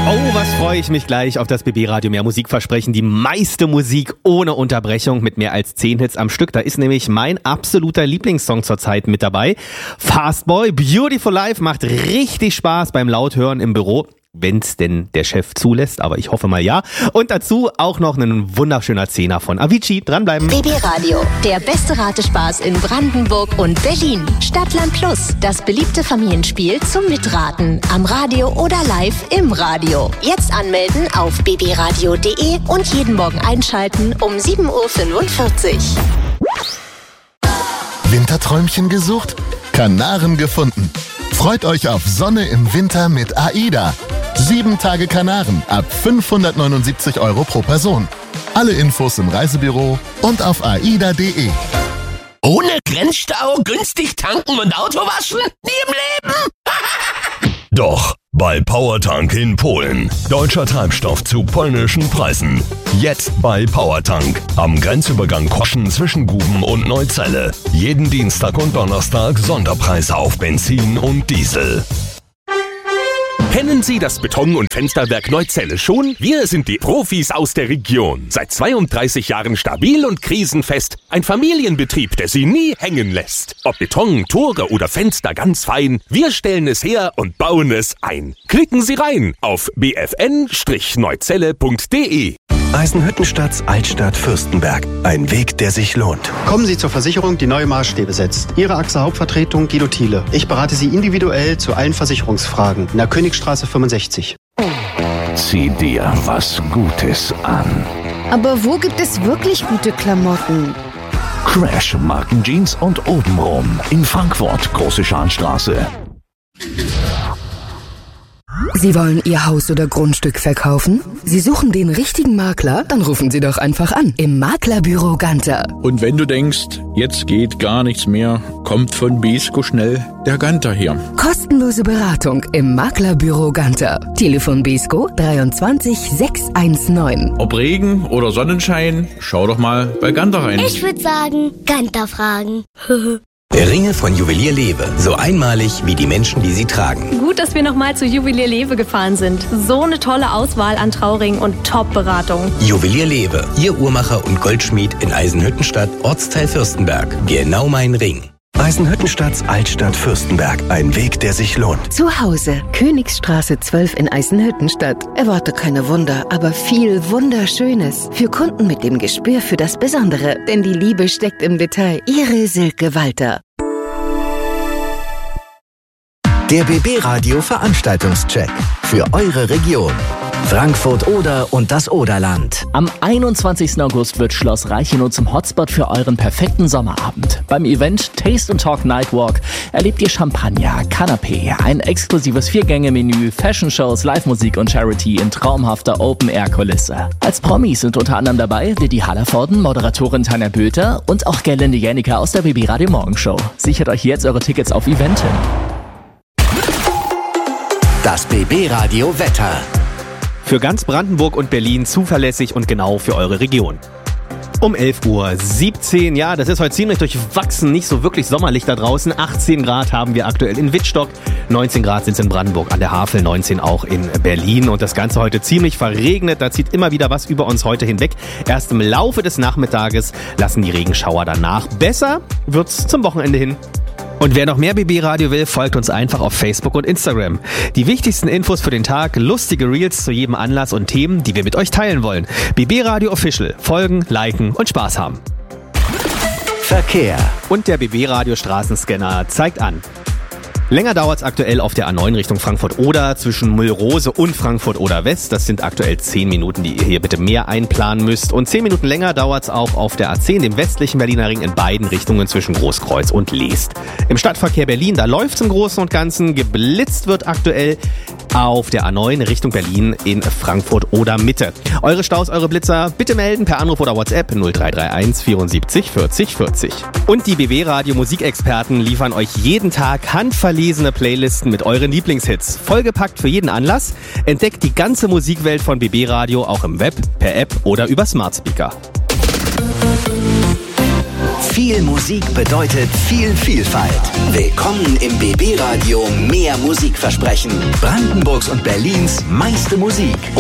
Oh, was freue ich mich gleich auf das BB Radio Mehr Musikversprechen. Die meiste Musik ohne Unterbrechung mit mehr als 10 Hits am Stück. Da ist nämlich mein absoluter Lieblingssong zurzeit mit dabei. Fastboy, Beautiful Life, macht richtig Spaß beim Lauthören im Büro. Wenn's denn der Chef zulässt, aber ich hoffe mal ja. Und dazu auch noch ein wunderschöner Zehner von Avicii. Dranbleiben. BB Radio, der beste Ratespaß in Brandenburg und Berlin. Stadtland Plus, das beliebte Familienspiel zum Mitraten. Am Radio oder live im Radio. Jetzt anmelden auf bbradio.de und jeden Morgen einschalten um 7.45 Uhr. Winterträumchen gesucht? Kanaren gefunden. Freut euch auf Sonne im Winter mit AIDA. 7 Tage Kanaren ab 579 € pro Person. Alle Infos im Reisebüro und auf aida.de. Ohne Grenzstau, günstig tanken und Auto waschen? Nie im Leben! Doch, bei Powertank in Polen. Deutscher Treibstoff zu polnischen Preisen. Jetzt bei Powertank. Am Grenzübergang Koschen zwischen Guben und Neuzelle. Jeden Dienstag und Donnerstag Sonderpreise auf Benzin und Diesel. Kennen Sie das Beton- und Fensterwerk Neuzelle schon? Wir sind die Profis aus der Region. Seit 32 Jahren stabil und krisenfest. Ein Familienbetrieb, der Sie nie hängen lässt. Ob Beton, Tore oder Fenster, ganz fein. Wir stellen es her und bauen es ein. Klicken Sie rein auf bfn-neuzelle.de. Eisenhüttenstadt Altstadt Fürstenberg. Ein Weg, der sich lohnt. Kommen Sie zur Versicherung, die neue Maßstäbe setzt. Ihre AXA Hauptvertretung Guido Thiele. Ich berate Sie individuell zu allen Versicherungsfragen. In der Königstraße 65. Zieh dir was Gutes an. Aber wo gibt es wirklich gute Klamotten? Crash Markenjeans und obenrum. In Frankfurt, Große Scharnstraße. Sie wollen Ihr Haus oder Grundstück verkaufen? Sie suchen den richtigen Makler? Dann rufen Sie doch einfach an im Maklerbüro Ganter. Und wenn du denkst, jetzt geht gar nichts mehr, kommt von Besko schnell der Ganter hier. Kostenlose Beratung im Maklerbüro Ganter. Telefon Besko 23 619. Ob Regen oder Sonnenschein, schau doch mal bei Ganter rein. Ich würde sagen, Ganter fragen. Ringe von Juwelier Lewe. So einmalig wie die Menschen, die sie tragen. Gut, dass wir nochmal zu Juwelier Lewe gefahren sind. So eine tolle Auswahl an Trauringen und Top-Beratung. Juwelier Lewe. Ihr Uhrmacher und Goldschmied in Eisenhüttenstadt, Ortsteil Fürstenberg. Genau mein Ring. Eisenhüttenstadt Altstadt Fürstenberg. Ein Weg, der sich lohnt. Zu Hause. Königsstraße 12 in Eisenhüttenstadt. Erwarte keine Wunder, aber viel Wunderschönes. Für Kunden mit dem Gespür für das Besondere. Denn die Liebe steckt im Detail. Ihre Silke Walter. Der BB Radio Veranstaltungscheck für eure Region. Frankfurt Oder und das Oderland. Am 21. August wird Schloss Reichenau zum Hotspot für euren perfekten Sommerabend. Beim Event Taste & Talk Nightwalk erlebt ihr Champagner, Canapé, ein exklusives 4-Gänge-Menü, Fashion-Shows, Live-Musik und Charity in traumhafter Open-Air-Kulisse. Als Promis sind unter anderem dabei Didi Hallervorden, Moderatorin Tanja Bülter und auch Gerlinde Jänniker aus der BB Radio Morgenshow. Sichert euch jetzt eure Tickets auf Eventim. Das BB Radio Wetter. Für ganz Brandenburg und Berlin zuverlässig und genau für eure Region. Um 11:17 Uhr, ja, das ist heute ziemlich durchwachsen, nicht so wirklich sommerlich da draußen. 18 Grad haben wir aktuell in Wittstock, 19 Grad sind es in Brandenburg an der Havel, 19 auch in Berlin und das Ganze heute ziemlich verregnet, da zieht immer wieder was über uns heute hinweg. Erst im Laufe des Nachmittages lassen die Regenschauer danach. Besser wird's zum Wochenende hin. Und wer noch mehr BB Radio will, folgt uns einfach auf Facebook und Instagram. Die wichtigsten Infos für den Tag, lustige Reels zu jedem Anlass und Themen, die wir mit euch teilen wollen. BB Radio Official. Folgen, liken und Spaß haben. Verkehr. Und der BB Radio Straßenscanner zeigt an. Länger dauert es aktuell auf der A9 Richtung Frankfurt-Oder zwischen Müllrose und Frankfurt-Oder-West. Das sind aktuell 10 Minuten, die ihr hier bitte mehr einplanen müsst. Und 10 Minuten länger dauert es auch auf der A10, dem westlichen Berliner Ring, in beiden Richtungen zwischen Großkreuz und Leest. Im Stadtverkehr Berlin, da läuft es im Großen und Ganzen. Geblitzt wird aktuell auf der A9 Richtung Berlin in Frankfurt-Oder-Mitte. Eure Staus, eure Blitzer bitte melden per Anruf oder WhatsApp 0331 74 40 40. Und die BB Radio Musikexperten liefern euch jeden Tag handverlesene Playlisten mit euren Lieblingshits. Vollgepackt für jeden Anlass. Entdeckt die ganze Musikwelt von BB Radio auch im Web, per App oder über Smart Speaker. Viel Musik bedeutet viel Vielfalt. Willkommen im BB Radio Mehr Musikversprechen. Brandenburgs und Berlins meiste Musik.